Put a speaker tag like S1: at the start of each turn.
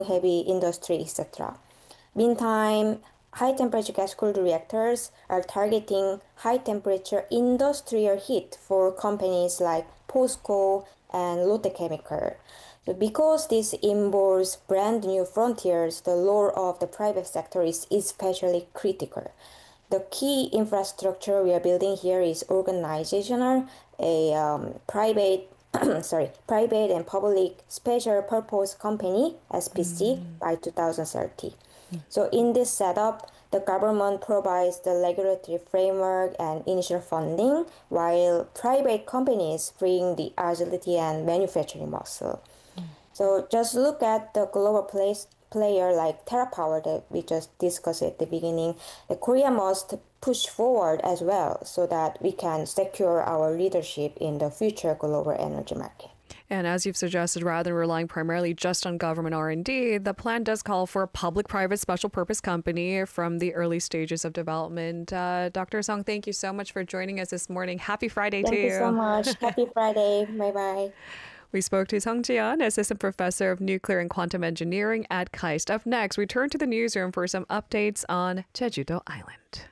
S1: heavy industry, etc. Meantime, high temperature gas cooled reactors are targeting high temperature industrial heat for companies like POSCO and Lotte Chemical. So because this involves brand new frontiers, the role of the private sector is especially critical. The key infrastructure we are building here is organizational, a private private and public special purpose company SPC by 2030. So in this setup, the government provides the regulatory framework and initial funding, while private companies bring the agility and manufacturing muscle. So just look at the global player like TerraPower that we just discussed at the beginning. The Korea must push forward as well so that we can secure our leadership in the future global energy market.
S2: And as you've suggested, rather than relying primarily just on government R&D, the plan does call for a public-private special purpose company from the early stages of development. Dr. Song, thank you so much for joining us this morning. Happy Friday to
S1: Thank you so
S2: you.
S1: much. Happy Friday. Bye bye.
S2: We spoke to Sung Ji-yeon, Assistant Professor of Nuclear and Quantum Engineering at KAIST. Up next, we turn to the newsroom for some updates on Jeju-do Island.